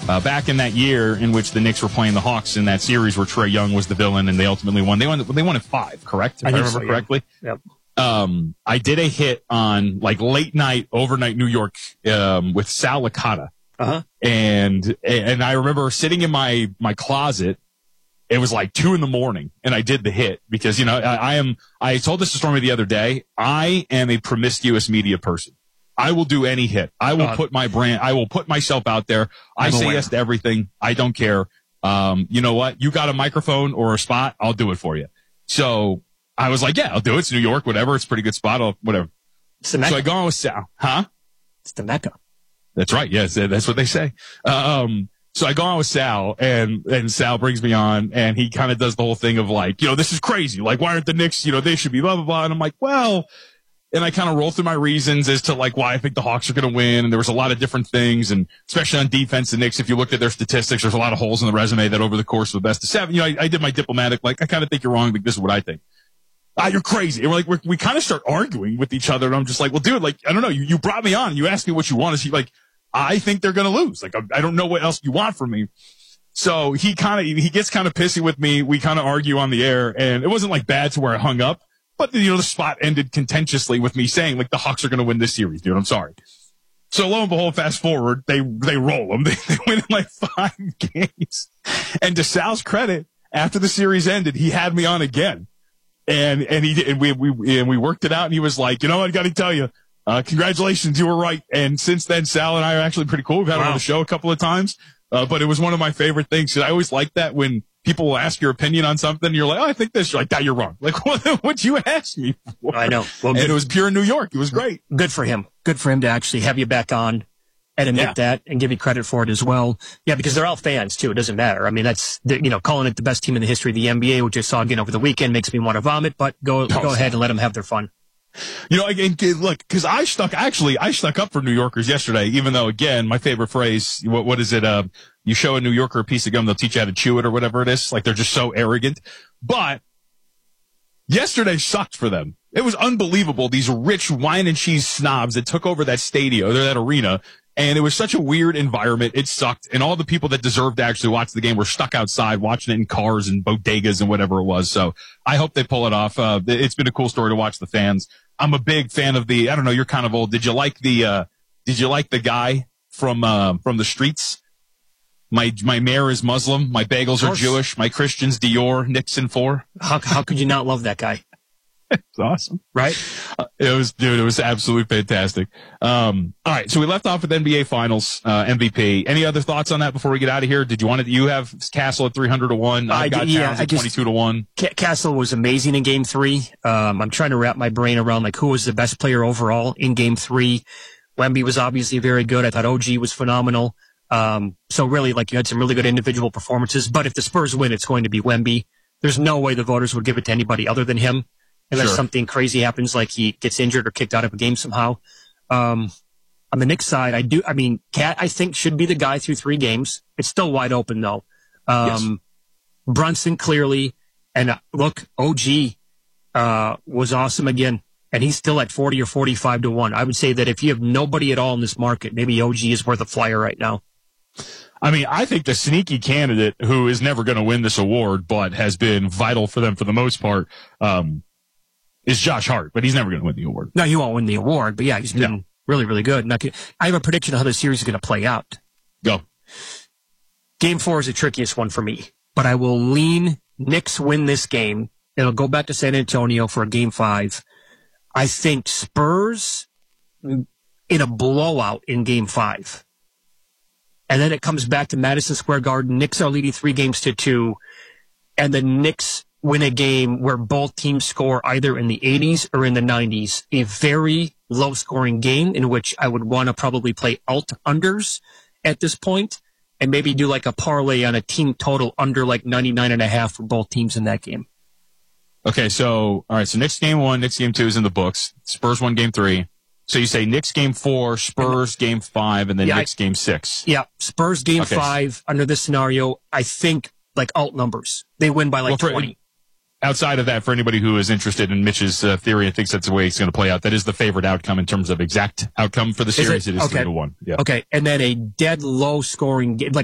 back in that year in which the Knicks were playing the Hawks in that series where Trae Young was the villain and they ultimately won. They won at 5, correct? If I remember correctly. Yep. I did a hit on like late night, overnight New York with Sal Licata. Uh-huh. And I remember sitting in my closet. It was like 2 a.m. and I did the hit because, I told this to Stormy the other day. I am a promiscuous media person. I will do any hit. I will put my brand, I will put myself out there. I say yes to everything. I don't care. You know what? You got a microphone or a spot? I'll do it for you. So I was like, yeah, I'll do it. It's New York, whatever. It's a pretty good spot. Whatever. It's the Mecca. So I go on with Sal. Huh? It's the Mecca. That's right. Yes, that's what they say. So I go on with Sal, and Sal brings me on, and he kind of does the whole thing of like, this is crazy. Like, why aren't the Knicks, they should be blah, blah, blah. And I'm like, well, and I kind of roll through my reasons as to like why I think the Hawks are going to win. And there was a lot of different things. And especially on defense, the Knicks, if you looked at their statistics, there's a lot of holes in the resume that over the course of the best of 7, I did my diplomatic, like, I kind of think you're wrong. Like, this is what I think. You're crazy. And we're like, we kind of start arguing with each other. And I'm just like, well, dude, like, I don't know. You brought me on. You asked me what you want to see. Like, I think they're going to lose. Like, I don't know what else you want from me. So he gets kind of pissy with me. We kind of argue on the air, and it wasn't like bad to where I hung up, but the spot ended contentiously with me saying like the Hawks are going to win this series, dude. I'm sorry. So lo and behold, fast forward, they roll them. They win in like 5 games. And to Sal's credit, after the series ended, he had me on again. And we worked it out, and he was like, I got to tell you, congratulations, you were right. And since then, Sal and I are actually pretty cool. We've had him on the show a couple of times. But it was one of my favorite things. 'Cause I always like that when people will ask your opinion on something. And you're like, I think this. You're like, you're wrong. Like, what'd you ask me for? I know. Well, and it was pure New York. It was great. Good for him. Good for him to actually have you back on and admit that and give you credit for it as well. Yeah, because they're all fans too. It doesn't matter. I mean, that's, calling it the best team in the history of the NBA, which I saw again over the weekend, makes me want to vomit, but go ahead and let them have their fun. Again, look, because I stuck up for New Yorkers yesterday, even though, again, my favorite phrase, what is it? You show a New Yorker a piece of gum, they'll teach you how to chew it or whatever it is. Like, they're just so arrogant. But yesterday sucked for them. It was unbelievable. These rich wine and cheese snobs that took over that stadium, or that arena. And it was such a weird environment. It sucked. And all the people that deserved to actually watch the game were stuck outside watching it in cars and bodegas and whatever it was. So I hope they pull it off. It's been a cool story to watch the fans. I'm a big fan of I don't know, you're kind of old. Did you like the guy from the streets? My mayor is Muslim. My bagels are Jewish. My Christian's Dior. Nixon 4. How could you not love that guy? It's awesome. Right? It was absolutely fantastic. All right. So we left off with NBA Finals, MVP. Any other thoughts on that before we get out of here? You have Castle at 300-1. I've got Towns at 22-1. Castle was amazing in game 3. I'm trying to wrap my brain around like who was the best player overall in game 3. Wemby was obviously very good. I thought OG was phenomenal. So really, like, you had some really good individual performances, but if the Spurs win, it's going to be Wemby. There's no way the voters would give it to anybody other than him. Unless something crazy happens, like he gets injured or kicked out of a game somehow. On the Knicks side, Cat, I think, should be the guy through 3 games. It's still wide open, though. Brunson, clearly. And look, OG was awesome again. And he's still at 40 or 45-1. I would say that if you have nobody at all in this market, maybe OG is worth a flyer right now. I mean, I think the sneaky candidate who is never going to win this award, but has been vital for them for the most part, is Josh Hart, but he's never going to win the award. No, he won't win the award, but yeah, he's been really, really good. I have a prediction of how the series is going to play out. Go. Game 4 is the trickiest one for me, but I will lean Knicks win this game. It'll go back to San Antonio for a game 5. I think Spurs in a blowout in game 5. And then it comes back to Madison Square Garden. Knicks are leading 3-2, and the Knicks win a game where both teams score either in the 80s or in the 90s. A very low-scoring game in which I would want to probably play alt-unders at this point and maybe do like a parlay on a team total under like 99.5 for both teams in that game. Okay, so, all right, so Knicks game 1, Knicks game 2 is in the books. Spurs won game 3. So you say Knicks game 4, Spurs game 5, and then Knicks game 6. Yeah, Spurs game 5 under this scenario, I think like alt numbers. They win by like 20. Outside of that, for anybody who is interested in Mitch's theory and thinks that's the way it's going to play out, that is the favorite outcome in terms of exact outcome for the series. It is 3-1. Yeah. Okay, and then a dead low scoring game, like